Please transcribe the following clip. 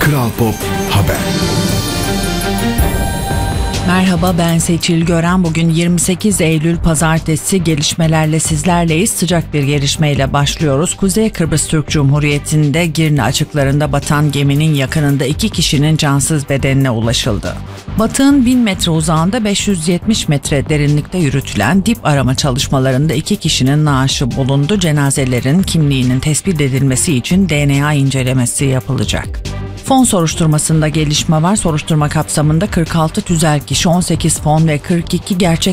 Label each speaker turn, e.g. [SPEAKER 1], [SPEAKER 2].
[SPEAKER 1] Kral Pop Haber.
[SPEAKER 2] Merhaba, ben Seçil Gören. Bugün 28 Eylül Pazartesi, gelişmelerle sizlerleyiz. Sıcak bir gelişmeyle başlıyoruz. Kuzey Kıbrıs Türk Cumhuriyeti'nde Girne açıklarında batan geminin yakınında 2 kişinin cansız bedenine ulaşıldı. Batığın 1000 metre uzağında 570 metre derinlikte yürütülen dip arama çalışmalarında 2 kişinin naaşı bulundu. Cenazelerin kimliğinin tespit edilmesi için DNA incelemesi yapılacak. Fon soruşturmasında gelişme var. Soruşturma kapsamında 46 tüzel kişi, 18 fon ve 42 gerçek